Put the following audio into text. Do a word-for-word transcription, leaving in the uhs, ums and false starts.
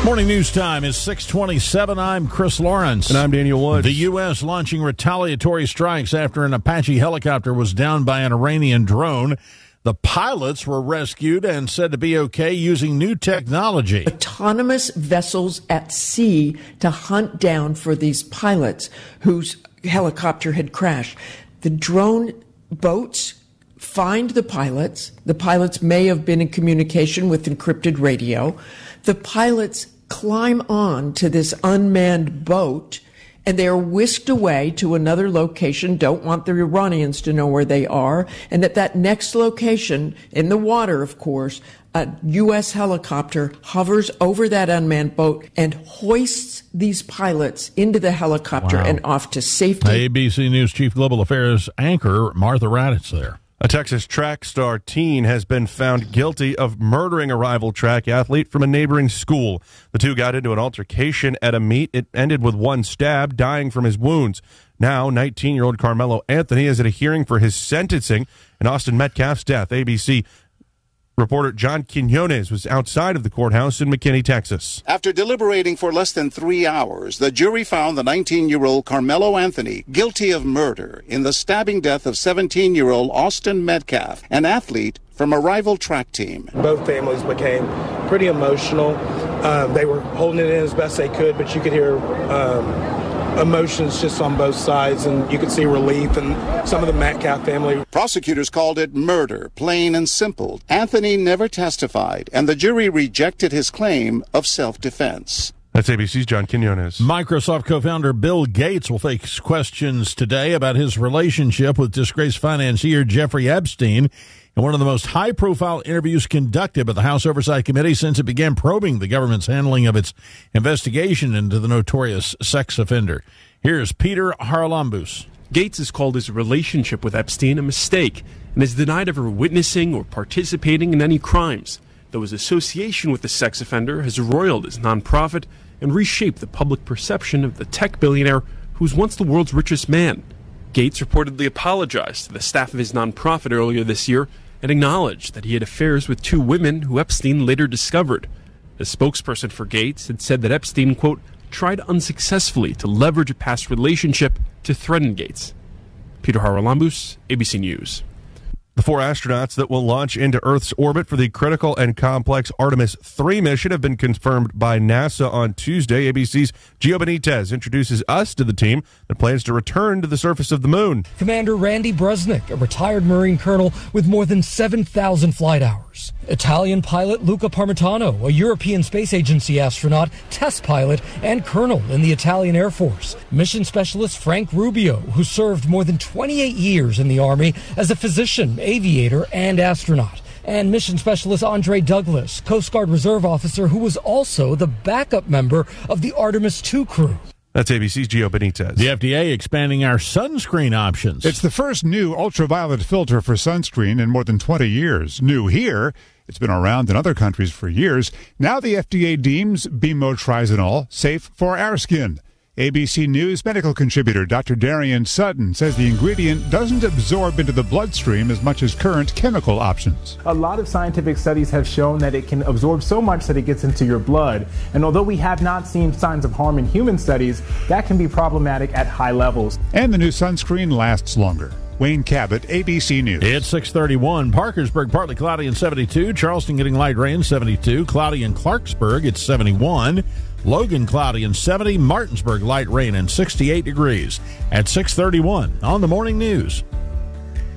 Morning news time is six twenty-seven. I'm Chris Lawrence. And I'm Daniel Woods. The U S launching retaliatory strikes after an Apache helicopter was downed by an Iranian drone. The pilots were rescued and said to be okay using new technology. Autonomous vessels at sea to hunt down for these pilots whose helicopter had crashed. The drone boats find the pilots. The pilots may have been in communication with encrypted radio. The pilots climb on to this unmanned boat, and they are whisked away to another location. Don't want the Iranians to know where they are. And at that next location, in the water, of course, a U S helicopter hovers over that unmanned boat and hoists these pilots into the helicopter wow. and off to safety. A B C News Chief Global Affairs anchor Martha Raddatz there. A Texas track star teen has been found guilty of murdering a rival track athlete from a neighboring school. The two got into an altercation at a meet. It ended with one stab, dying from his wounds. Now, nineteen-year-old Carmelo Anthony is at a hearing for his sentencing in Austin Metcalf's death. A B C reporter John Quinones was outside of the courthouse in McKinney, Texas. After deliberating for less than three hours, the jury found the nineteen-year-old Carmelo Anthony guilty of murder in the stabbing death of seventeen-year-old Austin Metcalf, an athlete from a rival track team. Both families became pretty emotional. Uh, they were holding it in as best they could, but you could hear um, emotions just on both sides, and you could see relief in some of the Metcalf family. Prosecutors called it murder, plain and simple. Anthony never testified, and the jury rejected his claim of self-defense. That's A B C's John Quinones. Microsoft co-founder Bill Gates will face questions today about his relationship with disgraced financier Jeffrey Epstein in one of the most high-profile interviews conducted by the House Oversight Committee since it began probing the government's handling of its investigation into the notorious sex offender. Here's Peter Haralambous. Gates has called his relationship with Epstein a mistake and has denied ever witnessing or participating in any crimes, though his association with the sex offender has roiled his nonprofit and reshaped the public perception of the tech billionaire who was once the world's richest man. Gates reportedly apologized to the staff of his nonprofit earlier this year and acknowledged that he had affairs with two women who Epstein later discovered. A spokesperson for Gates had said that Epstein, quote, tried unsuccessfully to leverage a past relationship to threaten Gates. Peter Haralambous, A B C News. The four astronauts that will launch into Earth's orbit for the critical and complex Artemis three mission have been confirmed by NASA on Tuesday. A B C's Gio Benitez introduces us to the team that plans to return to the surface of the moon. Commander Randy Brusnick, a retired Marine colonel with more than seven thousand flight hours. Italian pilot Luca Parmitano, a European Space Agency astronaut, test pilot, and colonel in the Italian Air Force. Mission specialist Frank Rubio, who served more than twenty-eight years in the Army as a physician, aviator, and astronaut. And mission specialist Andre Douglas, Coast Guard Reserve officer who was also the backup member of the Artemis two crew. That's A B C's Gio Benitez. The F D A expanding our sunscreen options. It's the first new ultraviolet filter for sunscreen in more than twenty years. New here. It's been around in other countries for years. Now the F D A deems bimotrizanol safe for our skin. A B C News medical contributor Doctor Darian Sutton says the ingredient doesn't absorb into the bloodstream as much as current chemical options. A lot of scientific studies have shown that it can absorb so much that it gets into your blood. And although we have not seen signs of harm in human studies, that can be problematic at high levels. And the new sunscreen lasts longer. Wayne Cabot, A B C News. It's six thirty-one. Parkersburg, partly cloudy and seventy-two. Charleston getting light rain, seventy-two. Cloudy in Clarksburg, it's seventy-one. Logan, cloudy and seventy. Martinsburg, light rain and sixty-eight degrees. At six thirty-one on the Morning News.